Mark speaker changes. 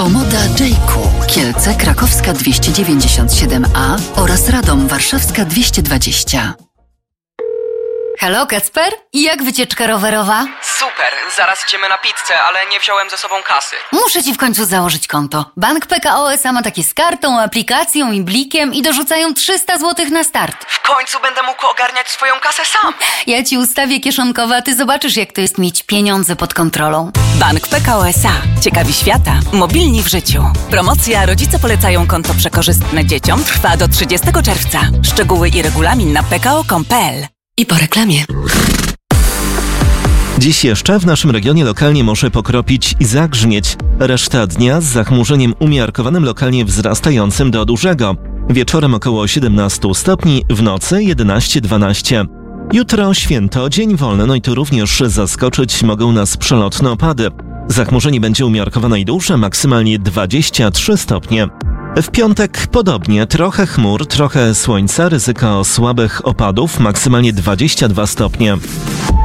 Speaker 1: Omoda J.Crew, Kielce Krakowska 297A oraz Radom Warszawska 220.
Speaker 2: Halo, Kacper? Jak wycieczka rowerowa?
Speaker 3: Super, zaraz idziemy na pizzę, ale nie wziąłem ze sobą kasy.
Speaker 2: Muszę ci w końcu założyć konto. Bank PKO SA ma takie z kartą, aplikacją i blikiem i dorzucają 300 zł na start.
Speaker 3: W końcu będę mógł ogarniać swoją kasę sam.
Speaker 2: Ja ci ustawię kieszonkowe, a ty zobaczysz, jak to jest mieć pieniądze pod kontrolą.
Speaker 4: Bank PKO SA. Ciekawi świata. Mobilni w życiu. Promocja Rodzice polecają konto przekorzystne dzieciom trwa do 30 czerwca. Szczegóły i regulamin na pko.com.pl.
Speaker 1: I po reklamie.
Speaker 5: Dziś jeszcze w naszym regionie lokalnie może pokropić i zagrzmieć. Reszta dnia z zachmurzeniem umiarkowanym, lokalnie wzrastającym do dużego. Wieczorem około 17 stopni, w nocy 11-12. Jutro święto, dzień wolny, no i tu również zaskoczyć mogą nas przelotne opady. Zachmurzenie będzie umiarkowane i duże, maksymalnie 23 stopnie. W piątek podobnie, trochę chmur, trochę słońca, ryzyko słabych opadów, maksymalnie 22 stopnie.